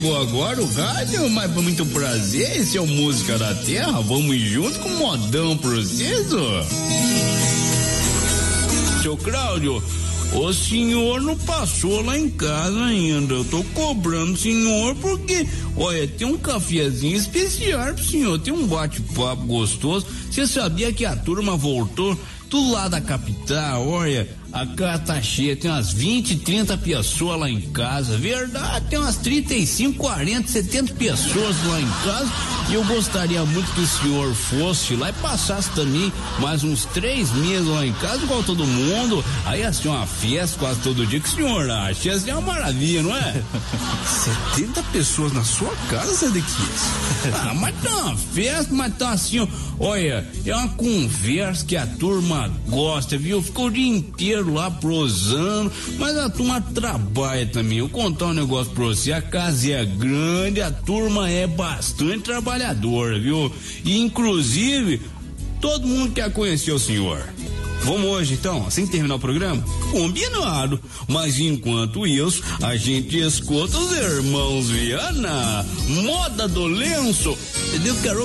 Agora o rádio, mas muito prazer, esse é o Música da Terra, vamos junto com o modão pra vocês, ó. Seu Cláudio, o senhor não passou lá em casa ainda, eu tô cobrando o senhor porque, olha, tem um cafezinho especial pro senhor, tem um bate-papo gostoso, você sabia que a turma voltou do lado da capital, olha, a casa tá cheia, tem umas 20, 30 pessoas lá em casa, verdade, tem umas 35, 40, 70 pessoas lá em casa, e eu gostaria muito que o senhor fosse lá e passasse também mais uns 3 meses lá em casa, igual todo mundo, aí assim, uma festa quase todo dia, que o senhor acha? Ia ser uma maravilha, não é? 70 pessoas na sua casa, Zedequias? Ah, mas tá uma festa, mas tá assim, olha, é uma conversa que a turma gosta, viu? Ficou o dia inteiro lá prosando, mas a turma trabalha também. Eu vou contar um negócio pra você, a casa é grande, a turma é bastante trabalhadora, viu? E inclusive, todo mundo quer conhecer o senhor. Vamos hoje então, assim que terminar o programa? Combinado. Mas enquanto isso, a gente escuta os irmãos Viana, Moda do Lenço. Entendeu?